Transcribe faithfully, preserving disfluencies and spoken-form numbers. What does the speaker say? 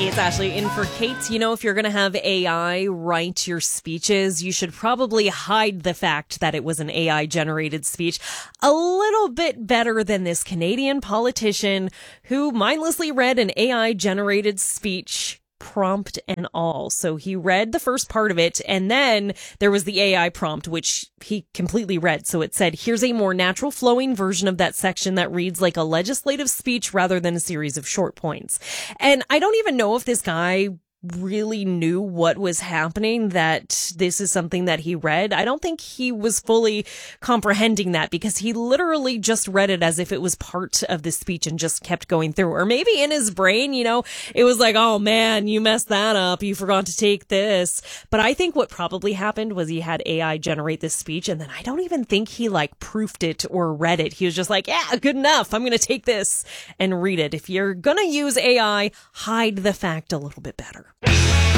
it's Ashley in for Kate. You know, if you're going to have A I write your speeches, you should probably hide the fact that it was an A I-generated speech a little bit better than this Canadian politician who mindlessly read an A I-generated speech, prompt and all. So he read the first part of it, and then there was the A I prompt, which he completely read. So it said, here's a more natural flowing version of that section that reads like a legislative speech rather than a series of short points. And I don't even know if this guy really knew what was happening, that this is something that he read. I don't think he was fully comprehending that, because he literally just read it as if it was part of the speech and just kept going through. Or maybe in his brain, you know, it was like, oh man, you messed that up. You forgot to take this. But I think what probably happened was he had A I generate this speech, and then I don't even think he like proofed it or read it. He was just like, yeah, good enough. I'm going to take this and read it. If you're going to use A I, hide the fact a little bit better.